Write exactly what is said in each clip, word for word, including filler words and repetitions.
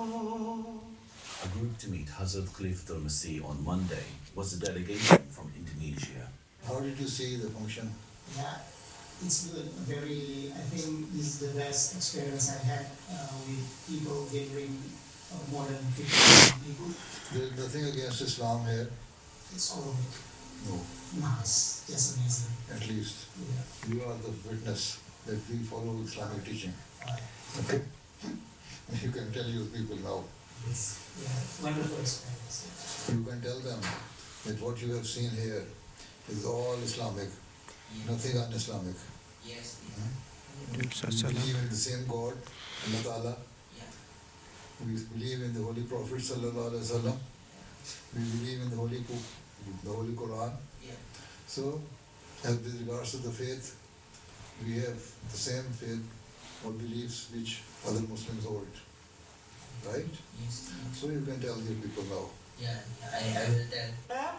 A group to meet Hazrat Khalifatul Masih on Monday was a delegation from Indonesia. How did you see the function? Yeah, it's good. Very, I think this is the best experience I had uh, with people gathering uh, more than fifty people. There's nothing against Islam here? It's all good. No. Nice, just amazing. At least. Yeah. You are the witness that we follow Islamic teaching. Uh, Okay? You can tell your people now. It's yeah, wonderful experience. You can tell them that what you have seen here is all Islamic, nothing un-Islamic. Yes. We believe in the same God, Allah Ta'ala. Yeah. We believe in the Holy Prophet Sallallahu Alaihi Wasallam. We believe in the Holy Book, the Holy Quran. Yeah. So, as with regards to the faith, we have the same faith or beliefs which other Muslims hold. Right? Yes. So you can tell your people now. Yeah, I, I will tell.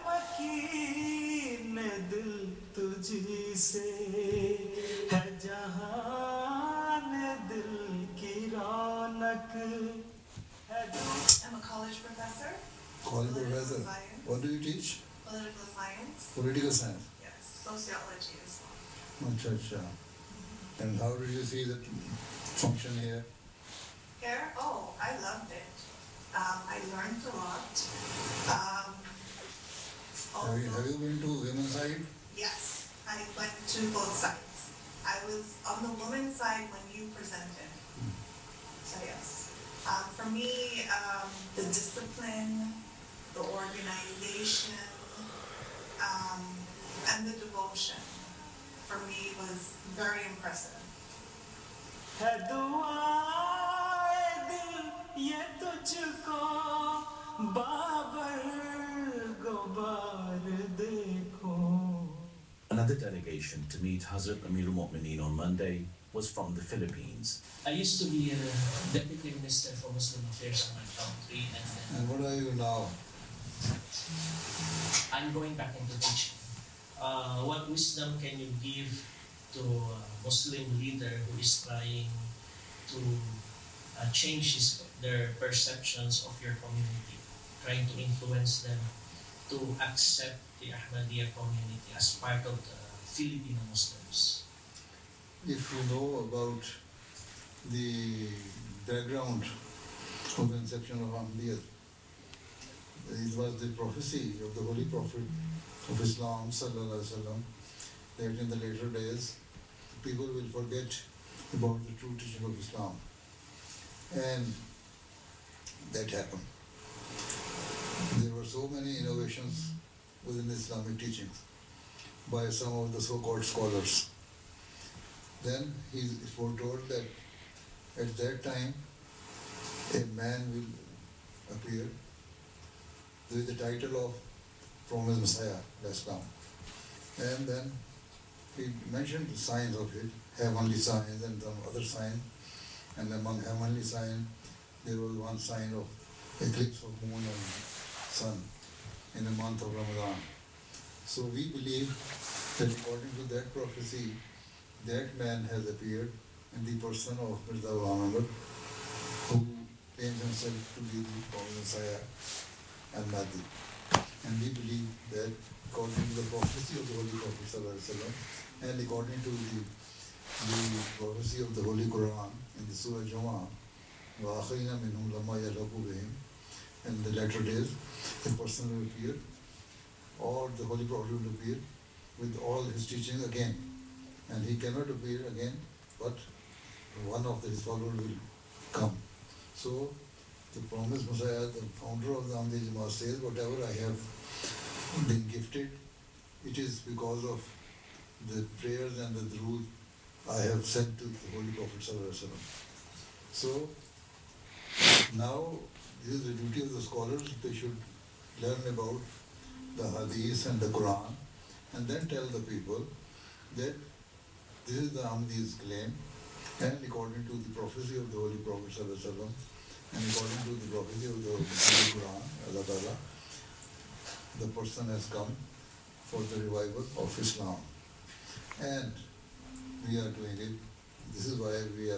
I'm a college professor. College Political professor. science. What do you teach? Political science. Political science. Yes. Sociology as well. Acha, acha. And how did you see the function here? Here, oh, I loved it. Um, I learned a lot. Um, Have you, have also, you been to women's side? yes, I went to both sides. I was on the women's side when you presented. So yes. Um, for me, um, the discipline, the organization, um, and the devotion for me was very impressive. Another delegation to meet Hazrat Amirul Mu'mineen on Monday was from the Philippines. I used to be a deputy minister for Muslim affairs in my country, and And what are you now? I'm going back into teaching. Uh, what wisdom can you give to a Muslim leader who is trying to uh, change his, their perceptions of your community, trying to influence them to accept the Ahmadiyya community as part of the Filipino Muslims? If you know about the background of the inception of Ahmadiyya, it was the prophecy of the Holy Prophet of Islam, Sallallahu Alaihi Wasallam, that in the later days, people will forget about the true teaching of Islam. And that happened. There were so many innovations within the Islamic teachings by some of the so-called scholars. Then he is foretold that at that time a man will appear with the title of Promised Messiah, Islam. And then he mentioned the signs of it, heavenly signs and some other signs. And among heavenly signs, there was one sign of eclipse of moon and sun in the month of Ramadan. So we believe that according to that prophecy, that man has appeared in the person of Mirza Ghulam Ahmad, who claims himself to be the Prophet Messiah and Mahdi. And we believe that according to the prophecy of the Holy Prophet Sallallahu Alaihi Wasallam and according to the, the prophecy of the Holy Quran in the Surah Jumu'ah, وَآخَرِينَ مِنْهُمْ لَمَّا يَلْحَقُوا بِهِمْ, in the latter days, a person will appear, or the Holy Prophet will appear with all his teaching again. And he cannot appear again, but one of his followers will come. So, the promised Messiah, the founder of the Ahmadiyya Jamaat says, whatever I have been gifted, it is because of the prayers and the durood I have sent to the Holy Prophet Sallallahu Alaihi Wasallam. So, now, this is the duty of the scholars. They should learn about the Hadith and the Quran and then tell the people that this is the Ahmadiyya's claim, and according to the prophecy of the Holy Prophet Sallallahu Alaihi Wasallam and according to the prophecy of the Holy Quran, Allah Ta'ala, the person has come for the revival of Islam. And we are doing it. This is why we are